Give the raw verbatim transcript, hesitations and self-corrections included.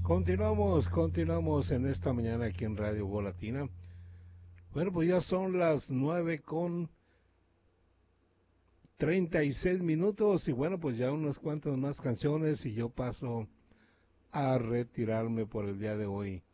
Continuamos, continuamos en esta mañana aquí en Radio Voz Latina. Bueno, pues ya son las nueve con treinta y seis minutos y bueno, pues ya unas cuantas más canciones y yo paso a retirarme por el día de hoy.